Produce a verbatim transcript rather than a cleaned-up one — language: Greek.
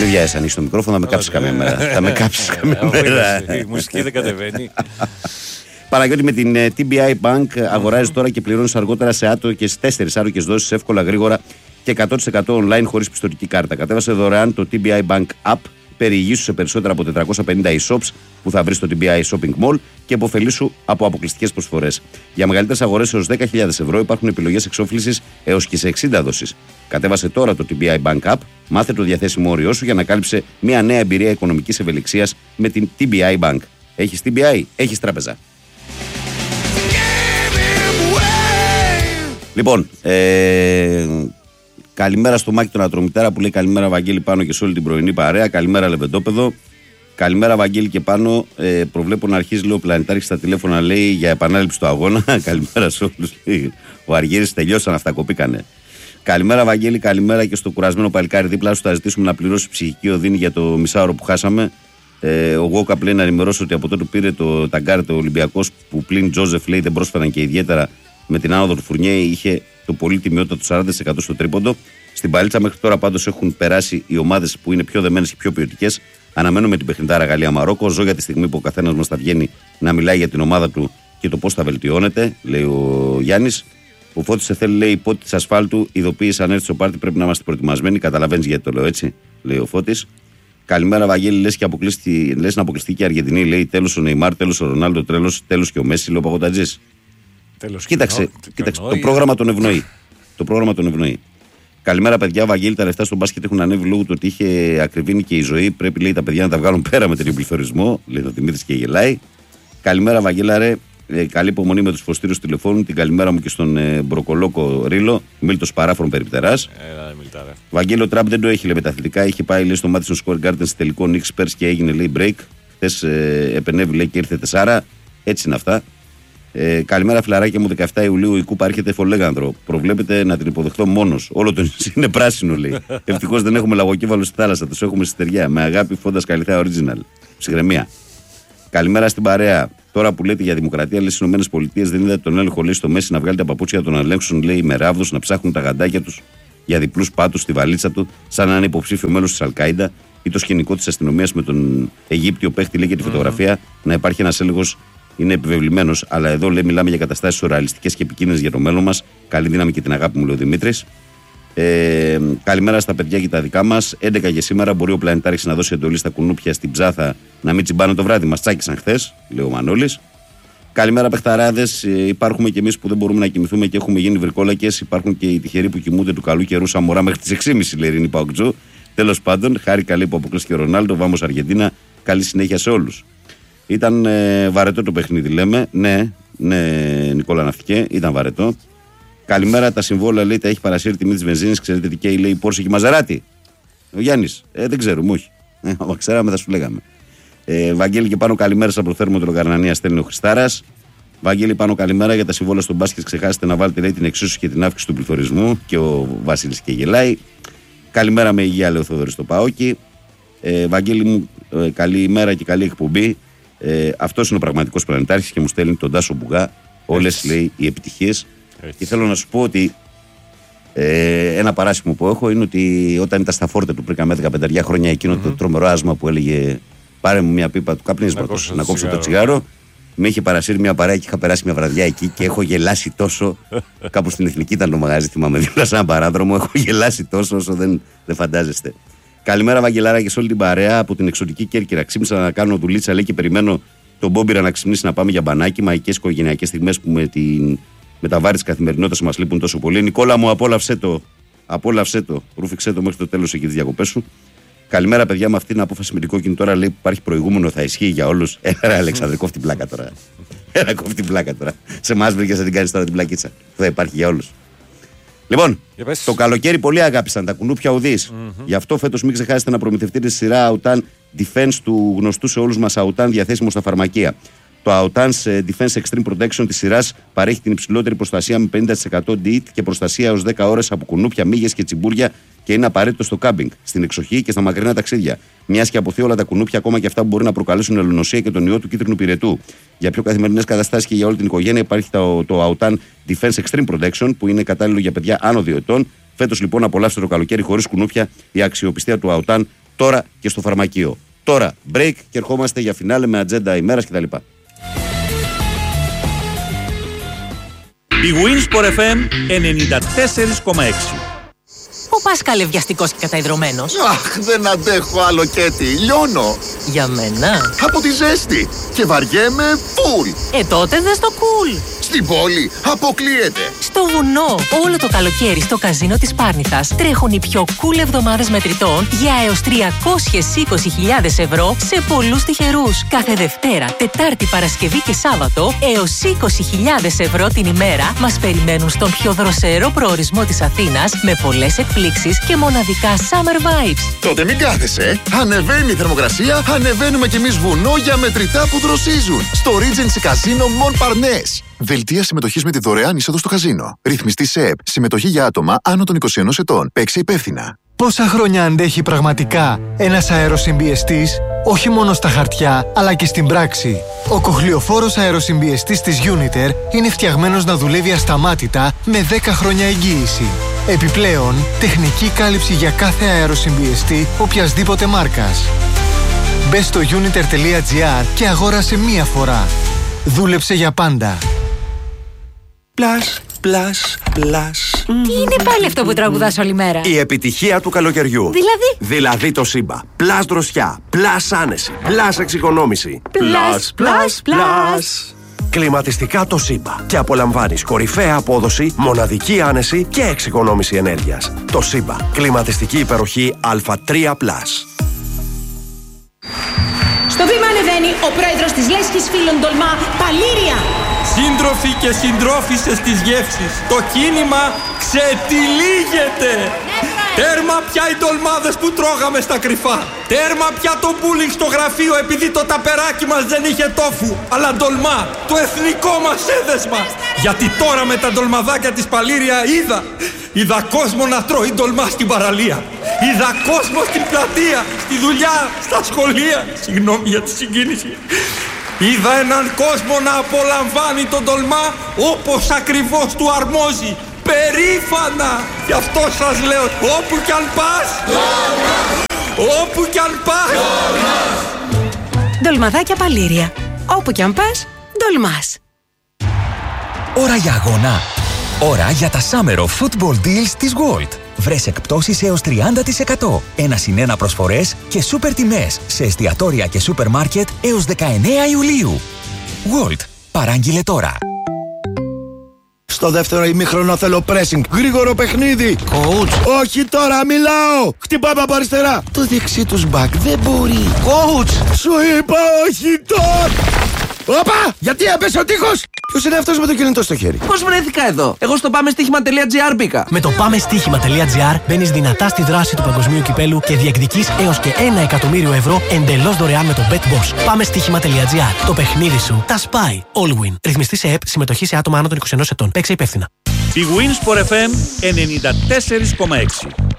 Μην βιάζεσαι, ανοίξει το μικρόφωνο, θα με κάψει καμία μέρα. Θα με κάψει καμία μέρα. Η μουσική δεν κατεβαίνει. Παναγιώτη, με την τι μπι άι Bank αγοράζει τώρα και πληρώνει αργότερα σε άτοκες, τέσσερις άτοκες δόσεις, εύκολα, γρήγορα και εκατό τοις εκατό online χωρίς πιστωτική κάρτα. Κατέβασε δωρεάν το τι μπι άι Bank App, περιηγήσου σε περισσότερα από τετρακόσια πενήντα e-shops που θα βρεις στο τι μπι άι Shopping Mall και υποφελήσου από αποκλειστικές προσφορές. Για μεγαλύτερες αγορές έως δέκα χιλιάδες ευρώ υπάρχουν επιλογές εξόφλησης έως και σε εξήντα δόσεις. Κατέβασε τώρα το τι μπι άι Bank App, μάθε το διαθέσιμο όριό σου για να κάλυψε μια νέα εμπειρία οικονομικής ευελιξίας με την τι μπι άι Bank. Έχεις τι μπι άι, έχεις τράπεζα. Λοιπόν, ε, καλημέρα στο Μάκη τον Ατρομητέρα που λέει καλημέρα Βαγγέλη πάνω και σε όλη την πρωινή παρέα. Καλημέρα Λεβεντόπεδο. Καλημέρα Βαγγέλη και πάνω. Ε, προβλέπω να αρχίζει λέει, ο Πλανητάρχης στα τηλέφωνα λέει για επανάληψη του αγώνα. Καλημέρα σε όλους. Ο Αργύρης τελειώσαν αυτά, κοπήκανε. Καλημέρα Βαγγέλη, καλημέρα και στο κουρασμένο παλικάρι δίπλα σου. Θα ζητήσουμε να πληρώσει ψυχική οδύνη για το μισάωρο που χάσαμε. Ε, ο Γόκαπ λέει να ενημερώσει ότι από τότε που πήρε το ταγκάρι το Ολυμπιακός που πλην Τζόζεφ λέει δεν πρόσφεραν και ιδιαίτερα. Με την άνοδο του Φουρνιέ είχε το πολύ τιμιότητα του σαράντα τοις εκατό στο τρίποντο. Στην παλίτσα μέχρι τώρα πάντως έχουν περάσει οι ομάδες που είναι πιο δεμένες και πιο ποιοτικές. Αναμένουμε την παιχνιδάρα Γαλλία-Μαρόκο. Ζω για τη στιγμή που ο καθένας μας θα βγαίνει να μιλάει για την ομάδα του και το πώς θα βελτιώνεται, λέει ο Γιάννης. Ο Φώτης σε θέλει, λέει, υπότι της ασφάλτου, ειδοποίηση αν έρθει στο πάρτι πρέπει να είμαστε προετοιμασμένοι. Καταλαβαίνεις γιατί το λέω έτσι, λέει ο Φώτης. Καλημέρα Βαγγέλη, λες, και αποκλειστεί, λες να αποκλειστεί και η Αργεντινή, λέει τέλος ο Νεϊμάρ, τέλος ο Ρονάλντο, τέλος και ο Μέση, λέει ο Παγωτατζής. Τέλος, κοίταξε, κοινό, κοίταξε το πρόγραμμα τον ευνοεί. Το πρόγραμμα τον ευνοεί. Καλημέρα, παιδιά. Βαγγέλη, τα λεφτά στον μπάσκετ έχουν ανέβει λόγω του ότι είχε ακριβήνει και η ζωή. Πρέπει, λέει, τα παιδιά να τα βγάλουν πέρα με τον υπληθωρισμό. Λέει ο Δημήτρης και γελάει. Καλημέρα, Βαγγέλα, ρε. Ε, καλή υπομονή με τους φωστήρους τηλεφώνου. Την καλημέρα μου και στον ε, Μπροκολόκο Ρίλο. Μίλτος παράφρον περιπτεράς. Βαγγέλη, ο Τραμπ δεν το έχει, λέει, μεταθλητικά. Είχε πάει, λέει, στο Madison Square Garden σε τελικό Knicks πέρσι και έγινε, λέει, break. Χθες ε, επενέβη, λέει, και ήρθε τεσσάρα. Έτσι είναι αυτά. Ε, καλημέρα, φιλαράκια μου. δεκαεφτά Ιουλίου η κούπα έρχεται Φολέγανδρο. Προβλέπετε να την υποδεχτώ μόνος. Όλο το νησί είναι πράσινο, λέει. Ευτυχώς δεν έχουμε λαγοκέφαλο στη θάλασσα. Τους έχουμε στη στεριά. Με αγάπη, Φόντας Καλιθέα Original. Ψυχραιμία. Καλημέρα στην παρέα. Τώρα που λέτε για δημοκρατία, λέει στι ΗΠΑ δεν είδατε τον έλεγχο, λέει, στο Μέση να βγάλει τα παπούτσια να τον ελέγξουν, λέει, με ράβδους, να ψάχνουν τα γαντάκια τους για διπλούς πάτους στη βαλίτσα του, σαν να είναι υποψήφιο μέλος της Αλκάιντα ή το σκηνικό της αστυνομίας με τον Αιγύπτιο παίχτη, λέει, και τη φωτογραφία mm-hmm. να υπάρχει ένας έλεγχος. Είναι επιβεβλημένος, αλλά εδώ λέει μιλάμε για καταστάσεις σουρεαλιστικές και επικίνδυνες για το μέλλον μας. Καλή δύναμη και την αγάπη μου, λέει ο Δημήτρης. Ε, καλημέρα στα παιδιά και τα δικά μας. έντεκα και σήμερα μπορεί ο Πλανητάρχης να δώσει εντολή στα κουνούπια στην Ψάθα να μην τσιμπάνε το βράδυ. Μας τσάκισαν χθες, λέει ο Μανώλης. Καλημέρα, παιχταράδες. Ε, υπάρχουμε κι εμείς που δεν μπορούμε να κοιμηθούμε και έχουμε γίνει βρικόλακες. Υπάρχουν και οι τυχεροί που κοιμούνται του καλού καιρού σαν μωρά μέχρι τις έξι και μισή, λέει η Ειρήνη Παοκτζού. Τέλος πάντων, χάρη καλή που αποκλείστηκε ο Ρονάλντο. Βάμος Αργεντίνα. Καλή συνέχεια σε όλους. Ήταν ε, βαρετό το παιχνίδι, λέμε. Ναι, ναι, Νικόλα Ναυτικέ, ήταν βαρετό. Καλημέρα, τα συμβόλαια, λέει, τα έχει παρασύρει τιμή της βενζίνης. Ξέρετε τι καίει, λέει, η Πόρσε και η Μαζεράτη. Ο Γιάννης, ε, δεν ξέρουμε, όχι. Ε, άμα ξέραμε, θα σου λέγαμε. Ε, Βαγγέλη και πάνω, καλημέρα από το θέρμο του Λογαρνανία, στέλνει ο Χριστάρας. Βαγγέλη, πάνω, καλημέρα για τα συμβόλαια στον μπάσκετ. Ξεχάσετε να βάλετε, λέει, την εξίσωση και την αύξηση του πληθωρισμού. Και ο Βασίλης και γελάει. Καλημέρα με υγεία, λέει ο Θοδωρής στο Παόκι. Ε, Βαγγέλη μου, ε, καλή ημέρα και καλή εκπομπή. Ε, αυτός είναι ο πραγματικός Πλανητάρχης και μου στέλνει τον Τάσο Μπουγά όλες, λέει, οι επιτυχίες. Έτσι. Και θέλω να σου πω ότι ε, ένα παράσημο που έχω είναι ότι όταν ήταν στα φόρτε του πριν καμιά δεκαπέντε χρόνια εκείνο mm-hmm. το τρομερό άσμα που έλεγε πάρε μου μια πίπα του καπνίσματος να, να κόψω το τσιγάρο, με είχε παρασύρει μια παρέα και είχα περάσει μια βραδιά εκεί και έχω γελάσει τόσο. Κάπου στην Εθνική ήταν το μαγάζι, θυμάμαι, δίπλα σε ένα παράδρομο. Έχω γελάσει τόσο όσο δεν, δεν φαντάζεστε. Καλημέρα, Βαγγελάρα, και σε όλη την παρέα από την εξωτική Κέρκυρα. Ξύπνησα να κάνω δουλίτσα, λέει, και περιμένω τον Μπόμπιρα να ξυπνήσει να πάμε για μπανάκι. Μαϊκές οικογενειακές στιγμές που με, την... με τα βάρη της καθημερινότητας μας λείπουν τόσο πολύ. Νικόλα μου, απόλαυσέ το. Απόλαυσέ το. Ρούφιξέ το μέχρι το τέλος εκεί τις διακοπές σου. Καλημέρα, παιδιά, με αυτήν την απόφαση με την κόκκινη τώρα, λέει, που υπάρχει προηγούμενο, θα ισχύει για όλους. Έλα, Αλεξάνδρε, κόφτη πλάκα τώρα. Έλα, κόφτη πλάκα τώρα. Σε εμάς βρήκες να την κάνεις τώρα την πλακίτσα. Θα υπάρχει για όλους. Λοιπόν, το καλοκαίρι πολλοί αγάπησαν τα κουνούπια ουδής. Mm-hmm. Γι' αυτό φέτος μην ξεχάσετε να προμηθευτείτε τη σειρά Autan Defense του γνωστού σε όλους μας Autan, διαθέσιμο στα φαρμακεία. Το Autan Defense Extreme Protection της σειράς παρέχει την υψηλότερη προστασία με πενήντα τοις εκατό ντι ι τι και προστασία έως δέκα ώρες από κουνούπια, μύγες και τσιμπούρια και είναι απαραίτητο στο κάμπινγκ, στην εξοχή και στα μακρινά ταξίδια. Μιας και αποθεί όλα τα κουνούπια, ακόμα και αυτά που μπορεί να προκαλέσουν ελονοσία και τον ιό του κίτρινου πυρετού. Για πιο καθημερινές καταστάσεις και για όλη την οικογένεια υπάρχει το, το Autan Defense Extreme Protection που είναι κατάλληλο για παιδιά άνω δύο ετών. Φέτος λοιπόν απολαύστε το καλοκαίρι χωρίς κουνούπια. Η αξιοπιστία του Autan τώρα και στο φαρμακείο. Τώρα break και ερχόμαστε για φινάλε με ατζέντα ημέρας κτλ. Η Winsport εφ εμ ενενήντα τέσσερα κόμμα έξι. Πού πας καλευδιαστικός και καταϊδρωμένος? Αχ, δεν αντέχω άλλο Κέτι, λιώνω. Για μένα? Από τη ζέστη και βαριέμαι φουλ. Ε, τότε δες το cool. Στην πόλη αποκλείεται. Στο βουνό, όλο το καλοκαίρι στο καζίνο της Πάρνηθας τρέχουν οι πιο cool εβδομάδες μετρητών για έως τριακόσιες είκοσι χιλιάδες ευρώ σε πολλούς τυχερούς. Κάθε Δευτέρα, Τετάρτη, Παρασκευή και Σάββατο έως είκοσι χιλιάδες ευρώ την ημέρα μας περιμένουν στον πιο δροσερό προορισμό της Αθήνας με πολλές εκπλήξεις και μοναδικά summer vibes. Τότε μην κάθεσαι. Ανεβαίνει η θερμοκρασία, ανεβαίνουμε κι εμείς βουνό για μετρητά που δροσίζουν. Στο Regency Casino Montparnasse. Δελτία συμμετοχής με τη δωρεάν είσοδο στο καζίνο. Ρυθμιστή ΣΕΕΠ. Συμμετοχή για άτομα άνω των είκοσι ενός ετών. Παίξε υπεύθυνα. Πόσα χρόνια αντέχει πραγματικά ένας αεροσυμπιεστής, όχι μόνο στα χαρτιά, αλλά και στην πράξη? Ο κοχλιοφόρος αεροσυμπιεστής της Uniter είναι φτιαγμένος να δουλεύει ασταμάτητα με δέκα χρόνια εγγύηση. Επιπλέον, τεχνική κάλυψη για κάθε αεροσυμπιεστή οποιασδήποτε μάρκας. Μπες στο uniter τελεία gr και αγόρασε μία φορά. Δούλεψε για πάντα. Πλάς, πλάς, πλάς. Τι είναι πάλι αυτό που τραγουδάς όλη μέρα? Η επιτυχία του καλοκαιριού. Δηλαδή? Δηλαδή το Σύμπα. Πλάς δροσιά, πλάς άνεση, πλάς εξοικονόμηση. Πλάς, πλάς, πλάς. Κλιματιστικά το Σύμπα. Και απολαμβάνεις κορυφαία απόδοση, μοναδική άνεση και εξοικονόμηση ενέργειας. Το Σύμπα. Κλιματιστική υπεροχή Α τρία πλάς. Στο βήμα ανεβαίνει ο πρόεδρος της Λέσχης Φίλων Τολμά, Παλήρια. Σύντροφοι και συντρόφισσες της γεύσης, το κίνημα ξετυλίγεται. Τέρμα πια οι ντολμάδες που τρώγαμε στα κρυφά. Τέρμα πια το μπούλινγκ στο γραφείο επειδή το ταπεράκι μας δεν είχε τόφου. Αλλά ντολμά, το εθνικό μας έδεσμα. Γιατί τώρα με τα ντολμαδάκια της Παλήρια είδα. Είδα κόσμο να τρώει ντολμά στην παραλία. Είδα κόσμο στην πλατεία, στη δουλειά, στα σχολεία. Συγγνώμη για τη συγκίνηση. Είδα έναν κόσμο να απολαμβάνει τον ντολμά όπως ακριβώς του αρμόζει. Περήφανα! Γι' αυτό σας λέω, όπου κι αν πας, όπου κι αν πας. Ντολμαδάκια Παλήρια. Όπου κι αν πας, ντολμάς. Ώρα για αγώνα. Ώρα για τα Summer of Football Deals της Gold. Βρες εκπτώσεις έως τριάντα τοις εκατό. Ένα συν ένα προσφορές και σούπερ τιμές σε εστιατόρια και σούπερ μάρκετ έως δεκαεννέα Ιουλίου. Gold. Παράγγειλε τώρα. Στο δεύτερο ημίχρονο θέλω pressing. Γρήγορο παιχνίδι. Coach. Όχι τώρα, μιλάω. Χτυπάμε από αριστερά. Το δεξί τους back δεν μπορεί. Coach. Σου είπα όχι τώρα. Όπα! Γιατί έπεσε ο τείχος! Ποιος είναι αυτός με το κινητό στο χέρι? Πώς βρέθηκα εδώ? Εγώ στο πάμε στοίχημα τελεία τζι άρ μπήκα. Με το πάμε στοίχημα τελεία τζι άρ μπαίνεις δυνατά στη δράση του παγκοσμίου κυπέλου και διεκδικείς έως και ένα εκατομμύριο ευρώ εντελώς δωρεάν με το BetBoss. Πάμε στοίχημα τελεία τζι άρ. Το παιχνίδι σου τα σπάει. All-win. Ρυθμιστή σε ΕΠ, συμμετοχή σε άτομα άνω των είκοσι ενός ετών. Παίξε υπεύθυνα. Η Winsport εφ εμ ενενήντα τέσσερα κόμμα έξι.